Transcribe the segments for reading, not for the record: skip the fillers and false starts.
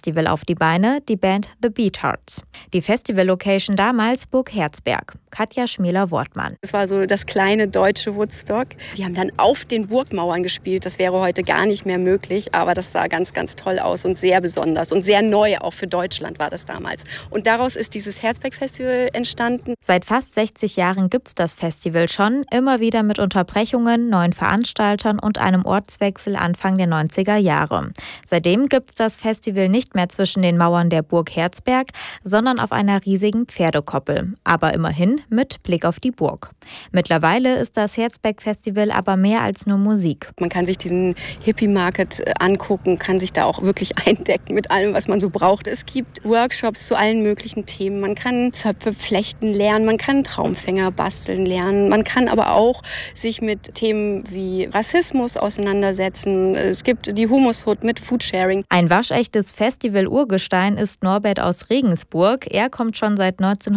Festival auf die Beine, die Band The Beathearts. Die Festival-Location damals Burg Herzberg. Katja Schmäler-Wortmann. Es war so das kleine deutsche Woodstock. Die haben dann auf den Burgmauern gespielt. Das wäre heute gar nicht mehr möglich, aber das sah ganz, ganz toll aus und sehr besonders und sehr neu, auch für Deutschland war das damals. Und daraus ist dieses Herzberg-Festival entstanden. Seit fast 60 Jahren gibt es das Festival schon, immer wieder mit Unterbrechungen, neuen Veranstaltern und einem Ortswechsel Anfang der 90er Jahre. Seitdem gibt es das Festival nicht mehr zwischen den Mauern der Burg Herzberg, sondern auf einer riesigen Pferdekoppel. Aber immerhin mit Blick auf die Burg. Mittlerweile ist das Herzberg-Festival aber mehr als nur Musik. Man kann sich diesen Hippie-Market angucken, kann sich da auch wirklich eindecken mit allem, was man so braucht. Es gibt Workshops zu allen möglichen Themen. Man kann Zöpfe flechten lernen, man kann Traumfänger basteln lernen. Man kann aber auch sich mit Themen wie Rassismus auseinandersetzen. Es gibt die Humushut mit Foodsharing. Ein waschechtes Festival-Urgestein ist Norbert aus Regensburg. Er kommt schon seit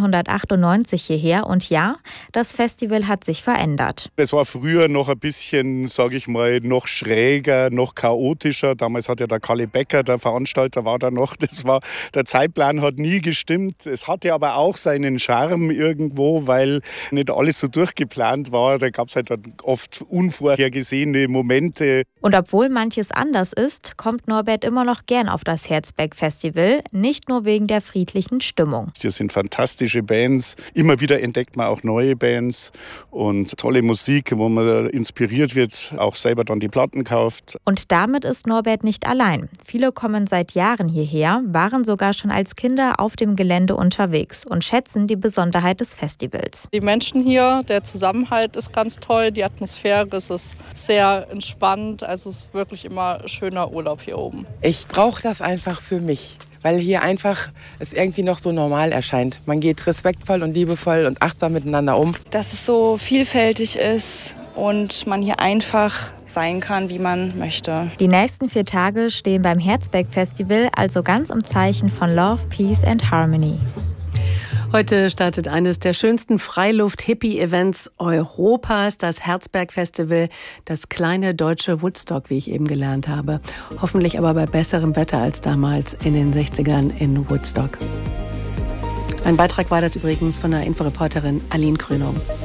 1998 hierher und ja, das Festival hat sich verändert. Es war früher noch ein bisschen, sage ich mal, noch schräger, noch chaotischer. Damals hat ja der Kalle Becker, der Veranstalter, war da noch. Der Zeitplan hat nie gestimmt. Es hatte aber auch seinen Charme irgendwo, weil nicht alles so durchgeplant war. Da gab es halt oft unvorhergesehene Momente. Und obwohl manches anders ist, kommt Norbert immer noch gern auf das Herzberg-Festival, nicht nur wegen der friedlichen Stimmung. Hier sind fantastische Bands. Immer wieder entdeckt man auch neue Bands und tolle Musik, wo man inspiriert wird, auch selber dann die Platten kauft. Und damit ist Norbert nicht allein. Viele kommen seit Jahren hierher, waren sogar schon als Kinder auf dem Gelände unterwegs und schätzen die Besonderheit des Festivals. Die Menschen hier, der Zusammenhalt ist ganz toll, die Atmosphäre ist sehr entspannt, also es ist wirklich immer schöner Urlaub hier oben. Ich brauche das einfach für mich, weil hier einfach es irgendwie noch so normal erscheint. Man geht respektvoll und liebevoll und achtsam miteinander um. Dass es so vielfältig ist und man hier einfach sein kann, wie man möchte. Die nächsten 4 Tage stehen beim Herzberg-Festival also ganz im Zeichen von Love, Peace and Harmony. Heute startet eines der schönsten Freiluft-Hippie-Events Europas, das Herzberg-Festival, das kleine deutsche Woodstock, wie ich eben gelernt habe. Hoffentlich aber bei besserem Wetter als damals in den 60ern in Woodstock. Ein Beitrag war das übrigens von der Inforeporterin Aline Krönung.